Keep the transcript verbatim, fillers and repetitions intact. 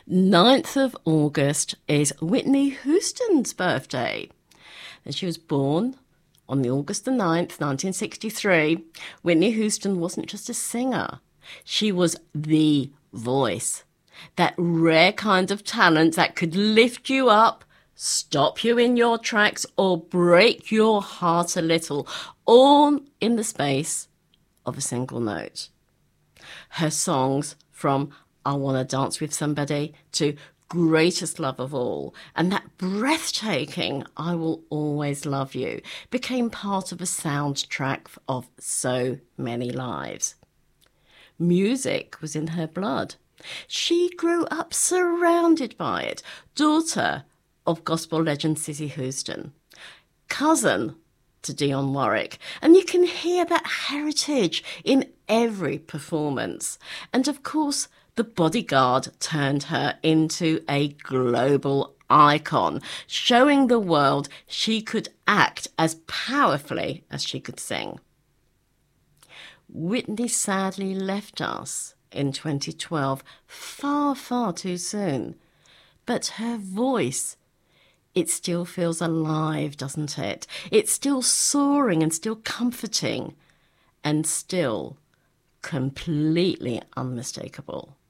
ninth of August is Whitney Houston's birthday. And she was born on the August the ninth, nineteen sixty-three. Whitney Houston wasn't just a singer. She was the voice. That rare kind of talent that could lift you up, stop you in your tracks, or break your heart a little, all in the space of a single note. Her songs, from I Wanna Dance With Somebody to Greatest Love of All, and that breathtaking I Will Always Love You, became part of a soundtrack of so many lives. Music was in her blood. She grew up surrounded by it, daughter of gospel legend Cissy Houston, cousin to Dionne Warwick, and you can hear that heritage in every performance. And of course, The Bodyguard turned her into a global icon, showing the world she could act as powerfully as she could sing. Whitney sadly left us in twenty twelve, far, far too soon. But her voice, it still feels alive, doesn't it? It's still soaring and still comforting and still completely unmistakable.